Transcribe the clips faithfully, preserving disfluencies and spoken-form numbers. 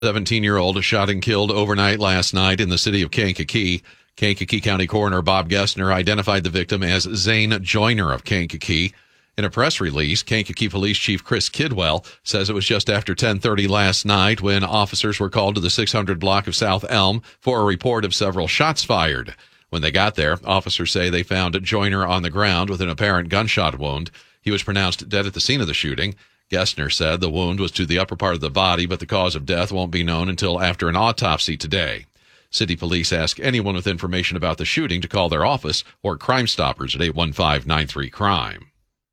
seventeen-year-old shot and killed overnight last night in the city of Kankakee. Kankakee County Coroner Bob Gessner identified the victim as Zane Joyner of Kankakee. In a press release, Kankakee Police Chief Chris Kidwell says it was just after ten thirty last night when officers were called to the six hundred block of South Elm for a report of several shots fired. When they got there, officers say they found Joyner on the ground with an apparent gunshot wound. He was pronounced dead at the scene of the shooting. Gessner said the wound was to the upper part of the body, but the cause of death won't be known until after an autopsy today. City police ask anyone with information about the shooting to call their office or Crime Stoppers at eight one five, nine three, crime.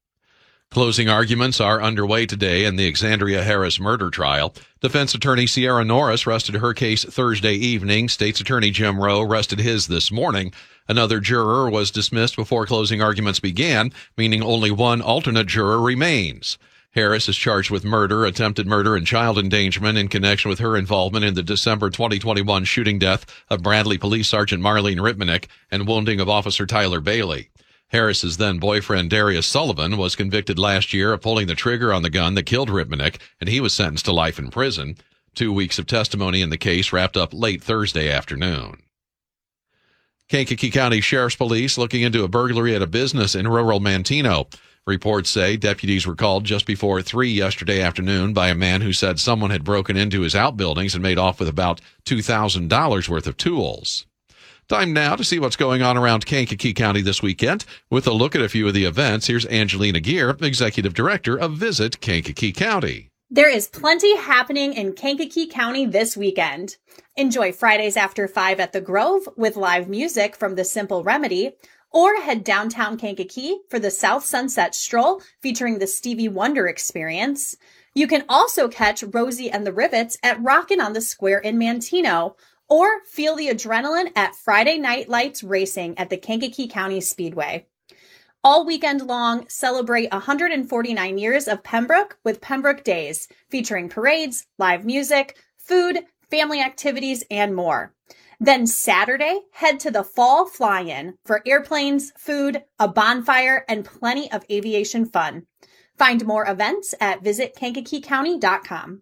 Closing arguments are underway today in the Exandria Harris murder trial. Defense attorney Sierra Norris rested her case Thursday evening. State's attorney Jim Rowe rested his this morning. Another juror was dismissed before closing arguments began, meaning only one alternate juror remains. Harris is charged with murder, attempted murder, and child endangerment in connection with her involvement in the December twenty twenty-one shooting death of Bradley Police Sergeant Marlene Ripmanick and wounding of Officer Tyler Bailey. Harris's then-boyfriend Darius Sullivan was convicted last year of pulling the trigger on the gun that killed Ripmanick, and he was sentenced to life in prison. Two weeks of testimony in the case wrapped up late Thursday afternoon. Kankakee County Sheriff's Police looking into a burglary at a business in rural Manteno. Reports say deputies were called just before three yesterday afternoon by a man who said someone had broken into his outbuildings and made off with about two thousand dollars worth of tools. Time now to see what's going on around Kankakee County this weekend. With a look at a few of the events, here's Angelina Gear, Executive Director of Visit Kankakee County. There is plenty happening in Kankakee County this weekend. Enjoy Fridays after five at the Grove with live music from The Simple Remedy, or head downtown Kankakee for the South Sunset Stroll featuring the Stevie Wonder Experience. You can also catch Rosie and the Rivets at Rockin' on the Square in Manteno, or feel the adrenaline at Friday Night Lights Racing at the Kankakee County Speedway. All weekend long, celebrate one hundred forty-nine years of Pembroke with Pembroke Days, featuring parades, live music, food, family activities, and more. Then Saturday, head to the Fall Fly-In for airplanes, food, a bonfire, and plenty of aviation fun. Find more events at visit kankakee county dot com.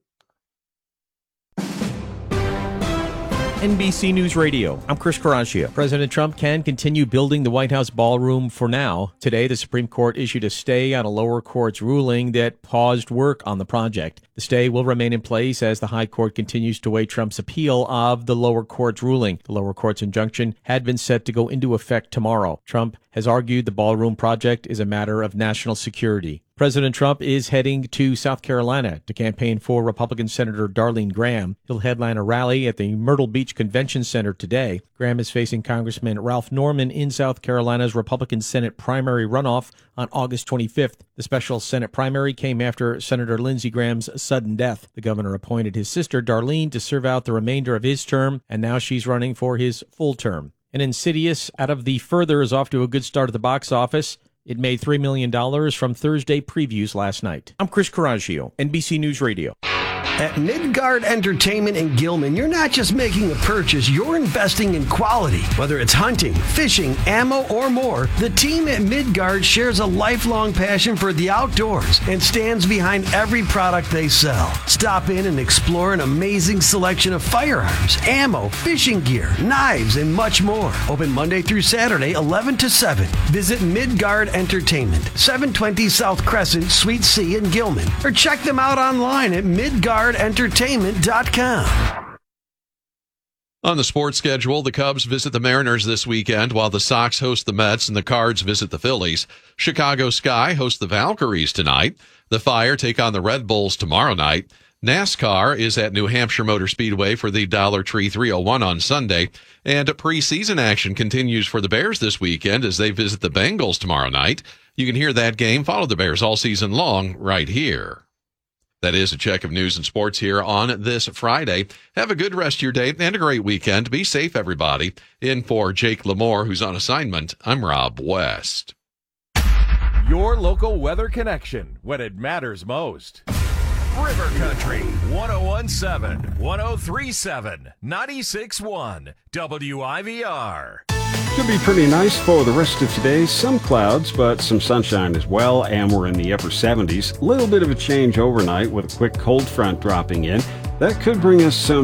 N B C News Radio, I'm Chris Caraccia. President Trump can continue building the White House ballroom for now. Today, the Supreme Court issued a stay on a lower court's ruling that paused work on the project. The stay will remain in place as the High Court continues to weigh Trump's appeal of the lower court's ruling. The lower court's injunction had been set to go into effect tomorrow. Trump has argued the ballroom project is a matter of national security. President Trump is heading to South Carolina to campaign for Republican Senator Darlene Graham. He'll headline a rally at the Myrtle Beach Convention Center today. Graham is facing Congressman Ralph Norman in South Carolina's Republican Senate primary runoff on August twenty-fifth. The special Senate primary came after Senator Lindsey Graham's sudden death. The governor appointed his sister Darlene to serve out the remainder of his term, and now she's running for his full term. And Insidious, Out of the Further, is off to a good start at the box office. It made three million dollars from Thursday previews last night. I'm Chris Caraccio, N B C News Radio. At Midgard Entertainment in Gilman, you're not just making a purchase, you're investing in quality. Whether it's hunting, fishing, ammo, or more, the team at Midgard shares a lifelong passion for the outdoors and stands behind every product they sell. Stop in and explore an amazing selection of firearms, ammo, fishing gear, knives, and much more. Open Monday through Saturday, eleven to seven. Visit Midgard Entertainment, seven twenty South Crescent, Suite C in Gilman, or check them out online at midgard entertainment dot com. On the sports schedule, the Cubs visit the Mariners this weekend, while the Sox host the Mets and the Cards visit the Phillies. Chicago Sky hosts the Valkyries tonight. The Fire take on the Red Bulls tomorrow night. NASCAR is at New Hampshire Motor Speedway for the Dollar Tree three oh one on Sunday. And preseason action continues for the Bears this weekend as they visit the Bengals tomorrow night. You can hear that game, follow the Bears all season long right here. That is a check of news and sports here on this Friday. Have a good rest of your day and a great weekend. Be safe, everybody. In for Jake Lamore, who's on assignment, I'm Rob West. Your local weather connection when it matters most. River Country, one oh one point seven, one oh three point seven, ninety-six point one, W I V R. Should be pretty nice for the rest of today. Some clouds, but some sunshine as well, and we're in the upper seventies. A little bit of a change overnight with a quick cold front dropping in. That could bring us some